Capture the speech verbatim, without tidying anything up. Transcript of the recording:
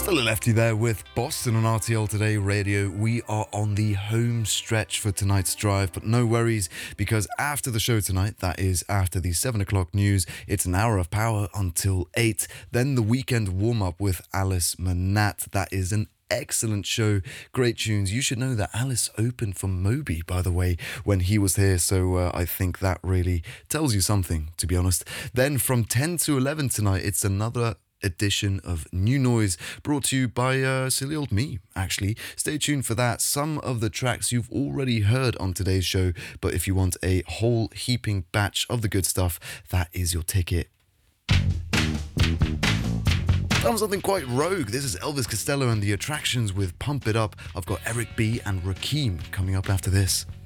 Still a lefty there with Boston on R T L Today Radio. We are on the home stretch for tonight's drive, but no worries, because after the show tonight, that is after the seven o'clock news, it's an hour of power until eight. Then the weekend warm-up with Alice Manat. That is an excellent show, great tunes. You should know that Alice opened for Moby, by the way, when he was here, so uh, I think that really tells you something, to be honest. Then from ten to eleven tonight, it's another edition of New Noise, brought to you by uh, silly old me, actually. Stay tuned for that. Some of the tracks you've already heard on today's show, but if you want a whole heaping batch of the good stuff, that is your ticket. Done something quite rogue. This is Elvis Costello and the Attractions with Pump It Up. I've got Eric B and Rakim coming up after this.